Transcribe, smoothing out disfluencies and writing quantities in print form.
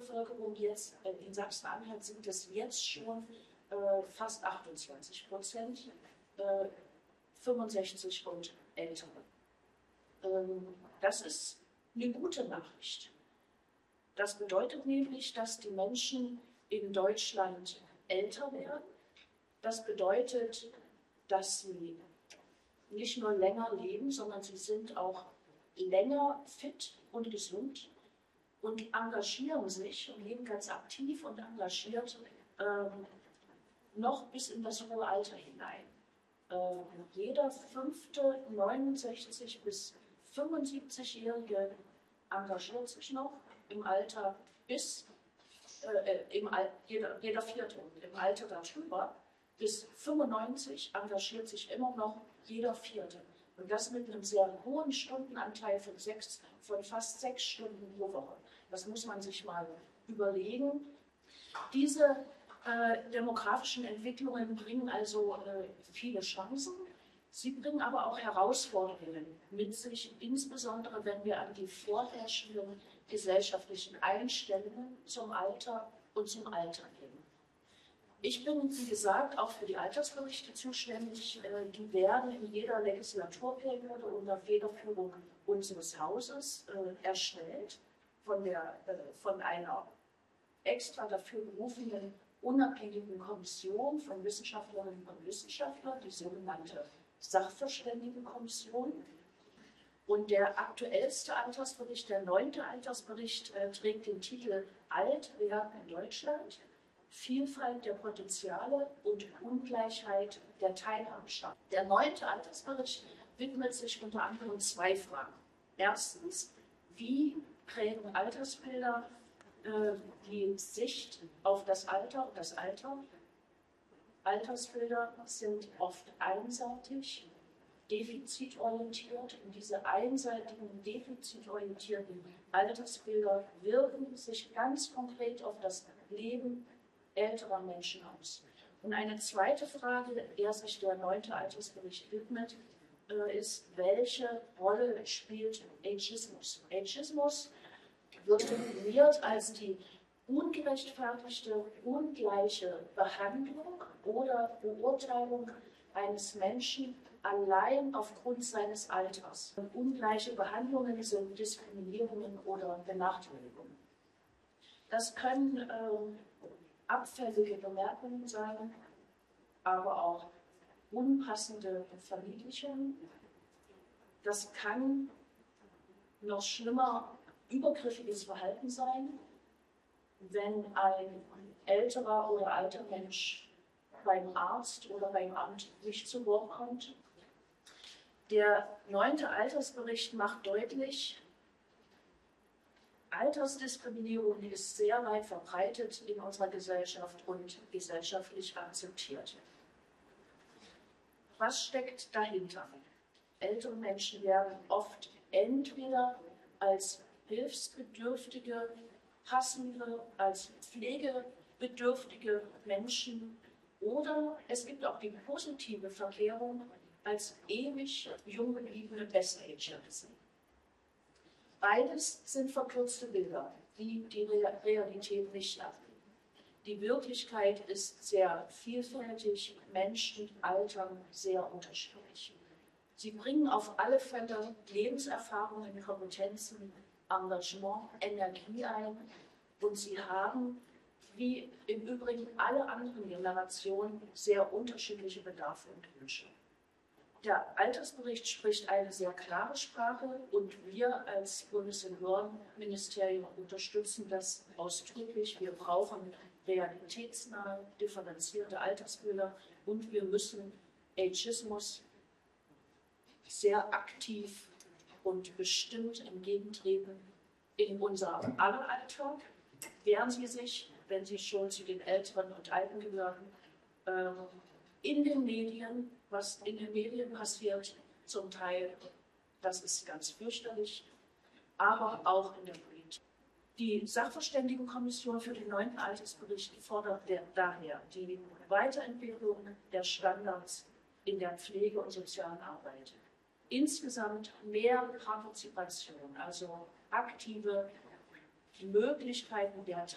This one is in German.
Bevölkerung jetzt, in Sachsen-Anhalt sind es jetzt schon fast 28%, 65 und ältere. Das ist eine gute Nachricht. Das bedeutet nämlich, dass die Menschen in Deutschland älter werden. Das bedeutet, dass sie nicht nur länger leben, sondern sie sind auch länger fit und gesund und engagieren sich und leben ganz aktiv und engagiert noch bis in das hohe Alter hinein. Jeder fünfte 69 bis 75-Jährige engagiert sich noch im Alter bis, jeder vierte im Alter darüber bis 95 engagiert sich immer noch jeder vierte. Und das mit einem sehr hohen Stundenanteil von fast 6 Stunden pro Woche. Das muss man sich mal überlegen. Diese demografischen Entwicklungen bringen also viele Chancen. Sie bringen aber auch Herausforderungen mit sich, insbesondere wenn wir an die vorherrschenden gesellschaftlichen Einstellungen zum Alter und zum Alter gehen. Ich bin, wie gesagt, auch für die Altersberichte zuständig. Die werden in jeder Legislaturperiode unter Federführung unseres Hauses erstellt von einer extra dafür berufenen unabhängigen Kommission von Wissenschaftlerinnen und Wissenschaftlern, die sogenannte Sachverständigenkommission. Und der aktuellste Altersbericht, der 9. Altersbericht, trägt den Titel Alt werden in Deutschland, Vielfalt der Potenziale und Ungleichheit der Teilhabenschaft. Der 9. Altersbericht widmet sich unter anderem 2 Fragen. Erstens, wie prägen Altersbilder die Sicht auf das Alter und das Alter? Altersbilder sind oft einseitig, defizitorientiert, und diese einseitigen, defizitorientierten Altersbilder wirken sich ganz konkret auf das Leben älterer Menschen aus. Und eine zweite Frage, der sich der 9. Altersbericht widmet, ist, welche Rolle spielt Ageismus? Ageismus wird definiert als die ungerechtfertigte, ungleiche Behandlung oder Beurteilung eines Menschen allein aufgrund seines Alters. Und ungleiche Behandlungen sind Diskriminierungen oder Benachteiligungen. Das können abfällige Bemerkungen sein, aber auch unpassende Verniedlichungen. Das kann noch schlimmer übergriffiges Verhalten sein, wenn ein älterer oder alter Mensch beim Arzt oder beim Amt nicht zu Wort kommt. Der 9. Altersbericht macht deutlich, Altersdiskriminierung ist sehr weit verbreitet in unserer Gesellschaft und gesellschaftlich akzeptiert. Was steckt dahinter? Ältere Menschen werden oft entweder als hilfsbedürftige, passive, als pflegebedürftige Menschen, oder es gibt auch die positive Verkehrung als ewig jung gebliebene Best-Ager. Beides sind verkürzte Bilder, die die Realität nicht abbilden. Die Wirklichkeit ist sehr vielfältig, Menschen altern sehr unterschiedlich. Sie bringen auf alle Fälle Lebenserfahrungen, Kompetenzen, Engagement, Energie ein, und sie haben, wie im Übrigen alle anderen Generationen, sehr unterschiedliche Bedarfe und Wünsche. Der Altersbericht spricht eine sehr klare Sprache, und wir als Bundesseniorenministerium unterstützen das ausdrücklich. Wir brauchen realitätsnahe, differenzierte Altersbilder, und wir müssen Ageismus sehr aktiv und bestimmt entgegentreten in unser aller Alltag. Wehren Sie sich, wenn Sie schon zu den Älteren und Alten gehören, in den Medien, was in den Medien passiert, zum Teil, das ist ganz fürchterlich, aber auch in der Politik. Die Sachverständigenkommission für den 9. Altersbericht fordert daher die Weiterentwicklung der Standards in der Pflege und sozialen Arbeit. Insgesamt mehr Partizipation, also aktive Möglichkeiten der